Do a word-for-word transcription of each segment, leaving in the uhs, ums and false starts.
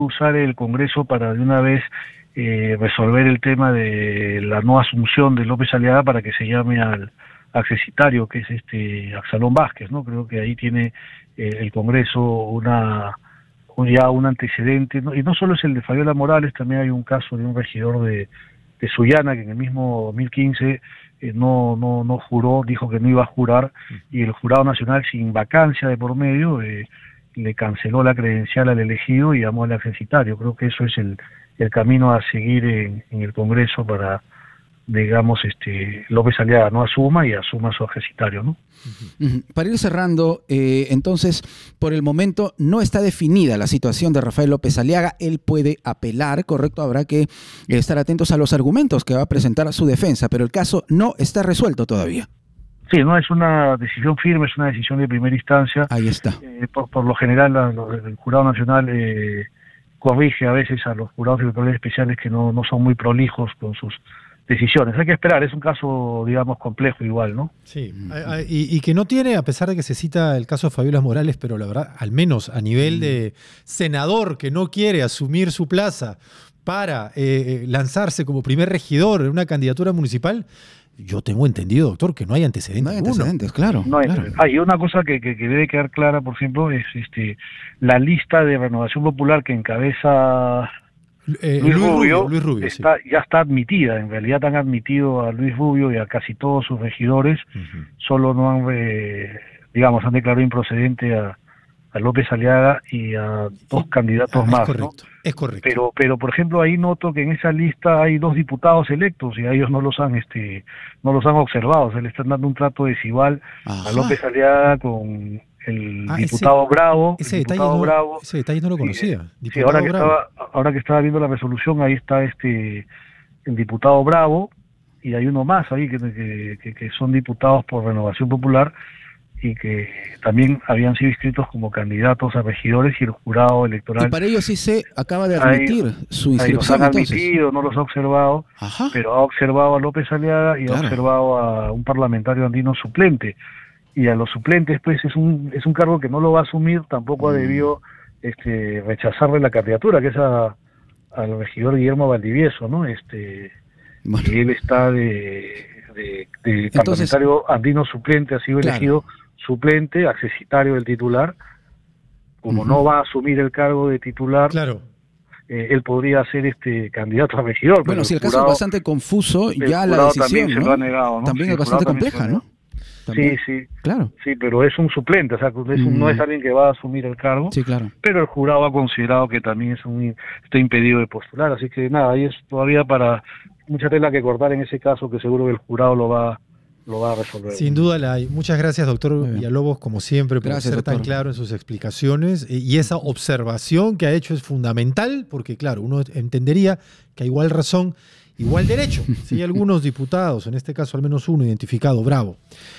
usar el Congreso para de una vez eh, resolver el tema de la no asunción de López Aliaga para que se llame al accesitario, que es este Absalón Vázquez, ¿no? Creo que ahí tiene eh, el Congreso una un, ya un antecedente, ¿no? Y no solo es el de Fabiola Morales, también hay un caso de un regidor de, de Sullana que en el mismo dos mil quince eh, no, no, no juró, dijo que no iba a jurar, y el Jurado Nacional, sin vacancia de por medio, eh, le canceló la credencial al elegido y llamó al accesitario. Creo que eso es el, el camino a seguir en, en el Congreso para, digamos, este López Aliaga no asuma y asuma su accesitario, ¿no? Uh-huh. Para ir cerrando, eh, entonces, por el momento no está definida la situación de Rafael López Aliaga. Él puede apelar, correcto, habrá que estar atentos a los argumentos que va a presentar su defensa, pero el caso no está resuelto todavía. Sí, no es una decisión firme, es una decisión de primera instancia. Ahí está. Eh, por, por lo general, la, lo, el Jurado Nacional eh, corrige a veces a los jurados electorales especiales que no, no son muy prolijos con sus decisiones. Hay que esperar, es un caso, digamos, complejo igual, ¿no? Sí, y, y que no tiene, a pesar de que se cita el caso de Fabiola Morales, pero la verdad, al menos a nivel de senador que no quiere asumir su plaza para eh, lanzarse como primer regidor en una candidatura municipal, yo tengo entendido, doctor, que no hay antecedentes. No hay antecedentes, claro. No hay, claro. Hay una cosa que, que, que debe quedar clara, por ejemplo, es este la lista de Renovación Popular que encabeza eh, Luis, Luis Rubio, Rubio, Luis Rubio está, sí. ya está admitida. En realidad han admitido a Luis Rubio y a casi todos sus regidores, uh-huh. Solo no han, eh, digamos, han declarado improcedente a, a López Aliaga y a dos candidatos ah, más. Es correcto, ¿no? es correcto. Pero, pero por ejemplo, ahí noto que en esa lista hay dos diputados electos y a ellos no los han, este, no los han observado. Se le están dando un trato desigual Ajá. a López Aliaga con el ah, diputado ese, Bravo. Ese, el diputado detalle no, Bravo. ese detalle no lo conocía. Sí, sí, ahora, que estaba, ahora que estaba viendo la resolución, ahí está este el diputado Bravo y hay uno más ahí que, que, que son diputados por Renovación Popular y que también habían sido inscritos como candidatos a regidores y el jurado electoral. Y para ellos sí se acaba de admitir ahí, su inscripción. Ahí los han entonces. admitido, no los ha observado, Ajá. pero ha observado a López Aliaga y claro. ha observado a un parlamentario andino suplente. Y a los suplentes, pues, es un es un cargo que no lo va a asumir, tampoco mm. ha debido este, rechazarle la candidatura, que es a, al regidor Guillermo Valdivieso, ¿no? Este, bueno. Y él está de, de, de Entonces, parlamentario andino suplente, ha sido claro. elegido suplente, accesitario del titular. Como uh-huh. no va a asumir el cargo de titular, claro. eh, él podría ser este candidato a regidor. Bueno, si el, el caso jurado, es bastante confuso, ya la decisión también ¿no? se lo ha negado, ¿no? También sí, es bastante compleja, ¿no? También. Sí, sí. Claro. Sí, pero es un suplente, o sea, es un, mm. no es alguien que va a asumir el cargo. Sí, claro. Pero el jurado ha considerado que también es un está impedido de postular, así que nada, ahí es todavía para mucha tela que cortar en ese caso, que seguro que el jurado lo va lo va a resolver. Sin duda la hay. Muchas gracias, doctor Villalobos, como siempre, por gracias, ser doctor. tan claro en sus explicaciones. Y esa observación que ha hecho es fundamental, porque claro, uno entendería que a igual razón, igual derecho. Si hay algunos diputados, en este caso al menos uno identificado, Bravo,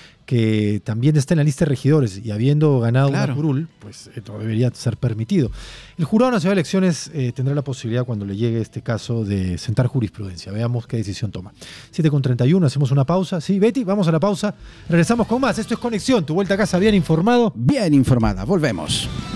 que también está en la lista de regidores y habiendo ganado claro. una curul, pues esto debería ser permitido. El Jurado Nacional de Elecciones eh, tendrá la posibilidad cuando le llegue este caso de sentar jurisprudencia. Veamos qué decisión toma. siete con treinta y uno, hacemos una pausa. Sí, Betty, vamos a la pausa. Regresamos con más. Esto es Conexión, tu vuelta a casa bien informado. Bien informada, volvemos.